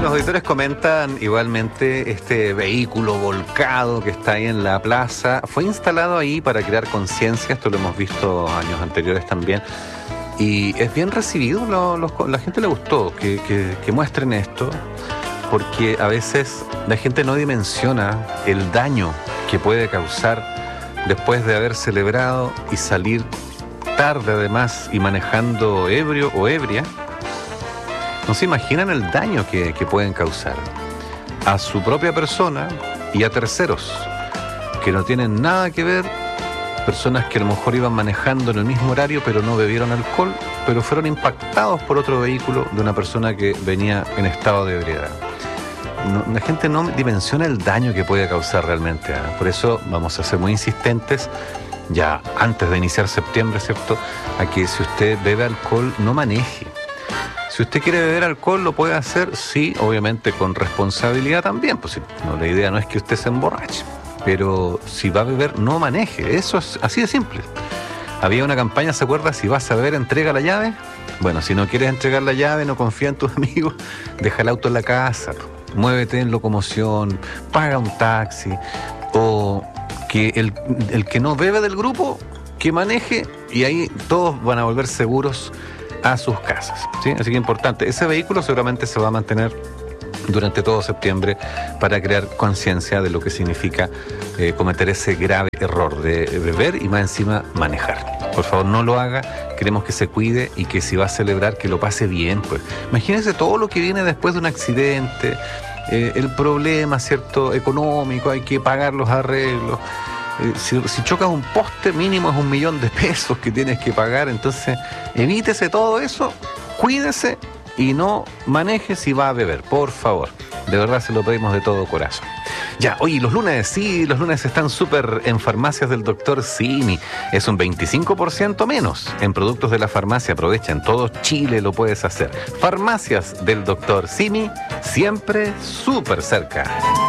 los auditores comentan igualmente este vehículo volcado que está ahí en la plaza. Fue instalado ahí para crear conciencia, esto lo hemos visto años anteriores también. Y es bien recibido, la gente le gustó que muestren esto, porque a veces la gente no dimensiona el daño que puede causar después de haber celebrado y salir tarde además y manejando ebrio o ebria. No se imaginan el daño que pueden causar a su propia persona y a terceros que no tienen nada que ver, personas que a lo mejor iban manejando en el mismo horario pero no bebieron alcohol, pero fueron impactados por otro vehículo de una persona que venía en estado de ebriedad. La gente no dimensiona el daño que puede causar realmente, ¿eh? Por eso vamos a ser muy insistentes ya antes de iniciar septiembre, ¿cierto?, a que si usted bebe alcohol no maneje. Si usted quiere beber alcohol, lo puede hacer, sí, obviamente con responsabilidad también. Pues no, la idea no es que usted se emborrache, pero si va a beber, no maneje. Eso es así de simple. Había una campaña, ¿se acuerda? Si vas a beber, entrega la llave. Bueno, si no quieres entregar la llave, no confía en tus amigos, deja el auto en la casa, muévete en locomoción, paga un taxi, o que el que no bebe del grupo, que maneje, y ahí todos van a volver seguros a sus casas, ¿sí? Así que importante, ese vehículo seguramente se va a mantener durante todo septiembre para crear conciencia de lo que significa cometer ese grave error de beber y más encima manejar. Por favor, no lo haga, queremos que se cuide y que si va a celebrar, que lo pase bien, pues. Imagínense todo lo que viene después de un accidente, el problema, ¿cierto?, económico, hay que pagar los arreglos. Si chocas un poste, mínimo es $1.000.000 que tienes que pagar. Entonces, evítese todo eso, cuídese y no maneje si va a beber, por favor. De verdad se lo pedimos de todo corazón. Ya, oye, los lunes, sí, los lunes están súper en farmacias del Dr. Simi. Es un 25% menos en productos de la farmacia. Aprovecha, en todo Chile lo puedes hacer. Farmacias del Dr. Simi, siempre súper cerca.